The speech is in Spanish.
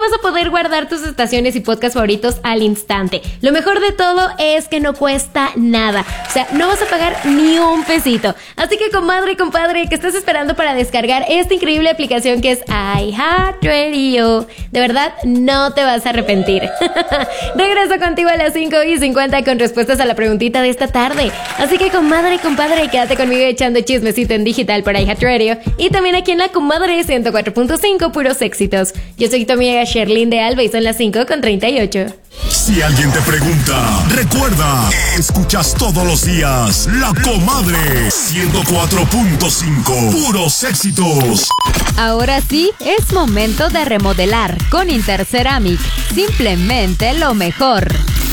vas a poder guardar tus estaciones y podcasts favoritos al instante. Lo mejor de todo es que no cuesta nada. O sea, no vas a pagar ni un pesito. Así que, comadre y compadre, ¿qué estás esperando para descargar esta increíble aplicación que es iHeartRadio? De verdad, no te vas a arrepentir. Regreso contigo a las 5:50 con respuestas a la preguntita de esta tarde. Así que, comadre y compadre, quédate conmigo echando chismecito en digital por iHeartRadio y también aquí en la Comadre 104.5, puros éxitos. Yo soy tu amiga Sherlyn de Alba y son las 5:38. Si alguien te pregunta, recuerda, escuchas todos los días La Comadre 104.5, puros éxitos. Ahora sí, es momento de remodelar con Interceramic. Simplemente lo mejor.